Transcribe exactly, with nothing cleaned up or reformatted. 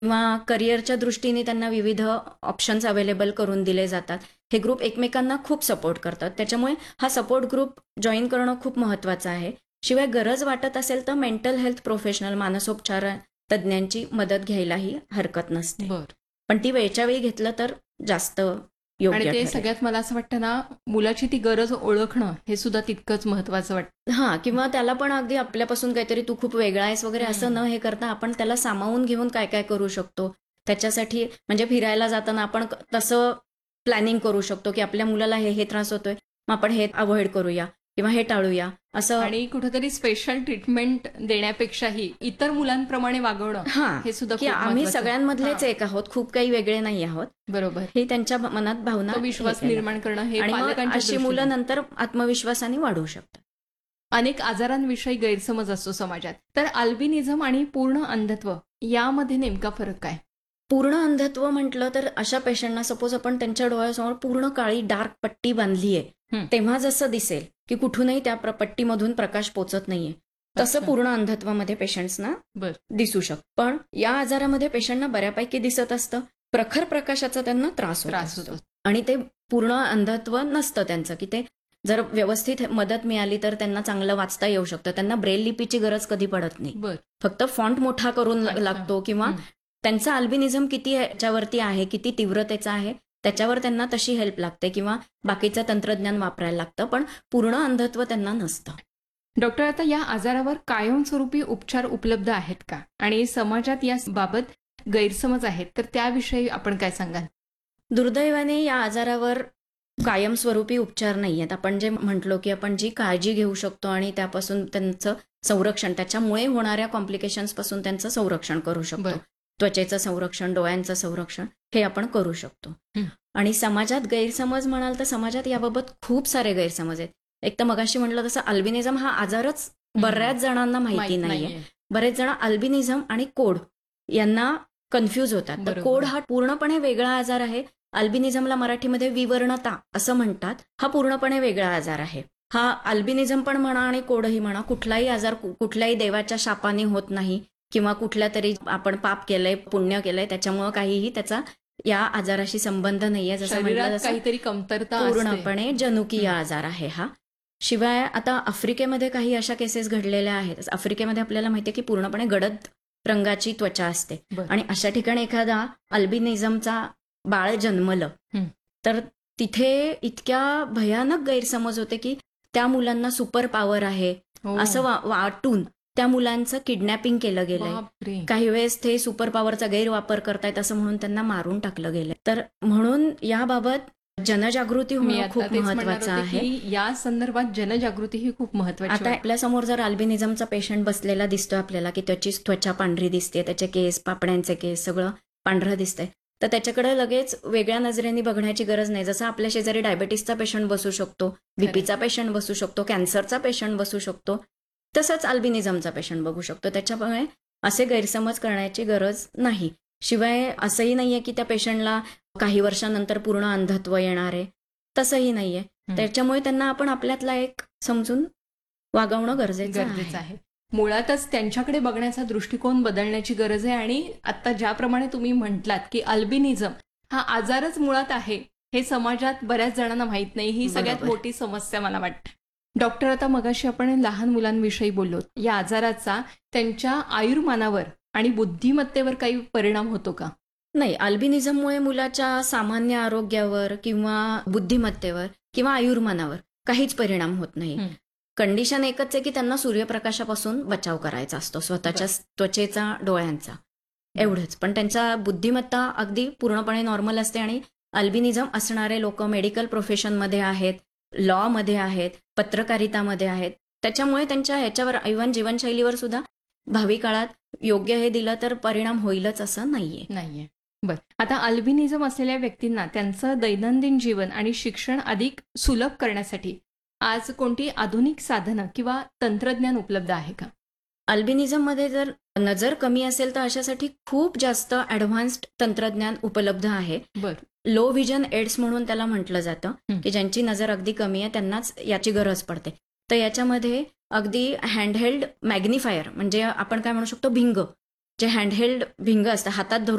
किंवा करिअरच्या दृष्टीने त्यांना विविध ऑप्शन्स अवेलेबल करून दिले जातात. हे ग्रुप एकमेकांना खूप सपोर्ट करतात. त्याच्यामुळे हा सपोर्ट ग्रुप जॉईन करणं खूप महत्त्वाचं आहे. शिवाय गरज वाटत असेल तर मेंटल हेल्थ प्रोफेशनल, मानसोपचार तज्ज्ञांची मदत घ्यायलाही हरकत नसते. बर पण ती वेळच्या वेळी घेतलं तर जास्त योग्य आणि ते ठरेल. सगळ्यात मला असं वाटतं ना, मुलाची ती गरज ओळखणं हे सुद्धा तितकंच महत्वाचं वाटतं. हां, किंवा त्याला पण अगदी आपल्यापासून काहीतरी तू खूप वेगळा आहेस वगैरे असं न हे करता आपण त्याला सामावून घेऊन काय काय करू शकतो त्याच्यासाठी. म्हणजे फिरायला जाताना आपण क- तसं प्लॅनिंग करू शकतो की आपल्या मुलाला हे हे त्रास होतोय, मग आपण हे अवॉइड करूया किंवा हे टाळूया असं. आणि कुठेतरी स्पेशल ट्रीटमेंट देण्यापेक्षाही इतर मुलांप्रमाणे वागवणं हां, हे सुद्धा की खूप आम्ही महत्त्वाचं. सगळ्यांमधलेच हां, एक आहोत, खूप काही वेगळे नाही आहोत, बरोबर. ही त्यांच्या मनात भावना तो हे विश्वास केलं निर्माण करणं हे आणि मग पालकांच्या अशी मुलं दृष्टीने. नंतर आत्मविश्वासाने वाढू शकतात. अनेक आजारांविषयी गैरसमज असतो समाजात. तर अल्बिनिझम आणि पूर्ण अंधत्व यामध्ये नेमका फरक काय? पूर्ण अंधत्व म्हटलं तर अशा पेशंटना, सपोज आपण त्यांच्या डोळ्यासमोर पूर्ण काळी डार्क पट्टी बांधली आहे, हं. तेव्हा जसं दिसेल की कुठूनही त्या प्र- पट्टीमधून प्रकाश पोचत नाहीये, तसं अच्छा. पूर्ण अंधत्वामध्ये पेशंट्सना बर दिसू शकतं. पण या आजारामध्ये पेशंटना बऱ्यापैकी दिसत असतं, प्रखर प्रकाशाचा त्यांना त्रास होत त्रास असतो. होतो. आणि ते पूर्ण अंधत्व नसतं त्यांचं, की ते जर व्यवस्थित मदत मिळाली तर त्यांना चांगलं वाचता येऊ शकतं. त्यांना ब्रेल लिपीची गरज कधी पडत नाही, बर फक्त फॉन्ट मोठा करून अच्छा. लागतो किंवा हं. त्यांचा अल्बिनिझम किती ह्याच्यावरती आहे, किती तीव्रतेचा आहे त्याच्यावर त्यांना तशी हेल्प लागते किंवा बाकीचं तंत्रज्ञान वापरायला लागतं, पण पूर्ण अंधत्व त्यांना नसतं. डॉक्टर, आता या आजारावर कायमस्वरूपी उपचार उपलब्ध आहेत का? आणि समाजात या बाबत गैरसमज आहेत तर त्याविषयी आपण काय सांगाल? दुर्दैवाने या आजारावर कायमस्वरूपी उपचार नाही आहेत. आपण जे म्हटलो की आपण जी काळजी घेऊ शकतो आणि त्यापासून त्यांचं संरक्षण, त्याच्यामुळे होणाऱ्या कॉम्प्लिकेशन्सपासून त्यांचं संरक्षण करू शकतो. बरं. त्वचेचं संरक्षण, डोळ्यांचं संरक्षण हे आपण करू शकतो. हं. आणि समाजात गैरसमज म्हणाल तर समाजात याबाबत खूप सारे गैरसमज आहेत. एक तर मगाशी म्हटलं तसं अल्बिनिझम हा आजारच बऱ्याच जणांना माहिती माहित नाहीये. नाहीये. बरेच जण अल्बिनिझम आणि कोड यांना कन्फ्यूज होतात. तर बरोबर. कोड हा पूर्णपणे वेगळा आजार आहे. अल्बिनिझमला मराठीमध्ये विवर्णता असं म्हणतात. हा पूर्णपणे वेगळा आजार आहे. हा अल्बिनिझम पण म्हणा आणि कोडही म्हणा, कुठलाही आजार कु- कुठल्याही देवाच्या शापाने होत नाही किंवा कुठल्या तरी आपण पाप केलंय, पुण्य केलंय त्याच्यामुळं काहीही त्याचा या आजाराशी संबंध नाहीये. जसं म्हटलं शरीरात तसं काहीतरी कमतरता असते. पूर्णपणे जनुकीय आजार आहे हा. शिवाय आता आफ्रिकेमध्ये काही अशा केसेस घडलेल्या आहेत. आफ्रिकेमध्ये आपल्याला माहितीये की पूर्णपणे गडद रंगाची त्वचा असते बरं. आणि अशा ठिकाणी एखादा अल्बिनिझमचा बाळ जन्मलं हं. तर तिथे इतक्या भयानक गैरसमज होते की त्या मुलांना सुपर पॉवर आहे हो. असं वा- वाटून त्या मुलांचं किडनॅपिंग केलं गेलंय. बापरे. काही वेळेस ते सुपर पॉवरचा गैरवापर करतायत असं म्हणून त्यांना मारून टाकलं गेलंय. तर म्हणून याबाबत जनजागृती मी होणं आता खूप तेच म्हणणार महत्वाचं होते आहे. की या संदर्भात जनजागृती ही खूप महत्वाची आता वाटते. आपल्या समोर जर अल्बिनिझमचा पेशंट बसलेला दिसतोय आपल्याला की त्याची त्वचा पांढरी दिसते, त्याचे केस, पापण्यांचे केस सगळं पांढरं दिसतंय, तर त्याच्याकडे लगेच वेगळ्या नजरेने बघण्याची गरज नाही. जसं आपल्या शेजारी डायबेटीसचा पेशंट बसू शकतो, बीपीचा पेशंट बसू शकतो, कॅन्सरचा पेशंट बसू शकतो, तसंच अल्बिनिझमचा पेशंट बघू शकतो. त्याच्यामुळे असे गैरसमज करण्याची गरज नाही. शिवाय असंही नाहीये की त्या पेशंटला काही वर्षानंतर पूर्ण अंधत्व येणार आहे, तसंही नाहीये. हं. त्याच्यामुळे त्यांना आपण आपल्यातला एक समजून वागवणं गरजेचं गरजेचं आहे. आहे. मुळातच त्यांच्याकडे बघण्याचा दृष्टिकोन बदलण्याची गरज आहे. आणि आता ज्याप्रमाणे तुम्ही म्हटलात की अल्बिनिझम हा आजारच मुळात आहे हे समाजात बऱ्याच जणांना माहित नाही. ही सगळ्यात बरोबर. मोठी समस्या मला वाटते. डॉक्टर, आता मगाशी आपण लहान मुलांविषयी बोललो. या आजाराचा त्यांच्या आयुर्मानावर आणि बुद्धिमत्तेवर काही परिणाम होतो का? नाही, अल्बिनिझममुळे मुलाच्या सामान्य आरोग्यावर किंवा बुद्धिमत्तेवर किंवा आयुर्मानावर काहीच परिणाम होत नाही. हं. कंडिशन एकच आहे की त्यांना सूर्यप्रकाशापासून बचाव करायचा असतो, स्वतःच्या त्वचेचा, डोळ्यांचा, एवढंच. पण त्यांचा बुद्धिमत्ता अगदी पूर्णपणे नॉर्मल असते. आणि अल्बिनिझम असणारे लोक मेडिकल प्रोफेशनमध्ये आहेत, लॉमध्ये आहेत, पत्रकारितामध्ये आहेत. त्याच्यामुळे त्यांच्या ह्याच्यावर इव्हन जीवनशैलीवर सुद्धा भावी काळात योग्य हे दिलं तर परिणाम होईलच असं नाहीये. नाहीये. बर, आता अल्बिनिझम असलेल्या व्यक्तींना त्यांचं दैनंदिन जीवन आणि शिक्षण अधिक सुलभ करण्यासाठी आज कोणती आधुनिक साधनं किंवा तंत्रज्ञान उपलब्ध आहे का? अल्बिनिझममध्ये जर नजर कमी असेल तर अशासाठी खूप जास्त ॲडव्हान्स्ड तंत्रज्ञान उपलब्ध आहे. बर. लो व्हिजन एड्स म्हणून त्याला म्हटलं जातं, हं. की ज्यांची नजर अगदी कमी आहे त्यांनाच याची गरज पडते. तर याच्यामध्ये अगदी हँडहेल्ड मॅग्निफायर, म्हणजे आपण काय म्हणू शकतो, भिंग, जे हँडहेल्ड भिंग असतं, हातात धरून